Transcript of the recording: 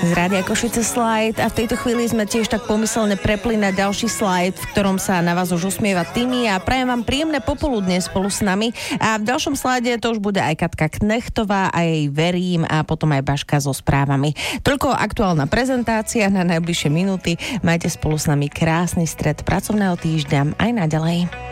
cez Rádia Košice Slide a v tejto chvíli sme tiež tak pomyselne prepli na ďalší slide, v ktorom sa na vás už usmieva Timi a prajem vám príjemné popoludne spolu s nami. A v ďalšom slide to už bude aj Katka Knechtová a jej Verím a potom aj Baška so správami. Toľko aktuálna prezentácia na najbližšie minúty. Majte spolu s nami krásny stred pracovného týždňa aj naďalej.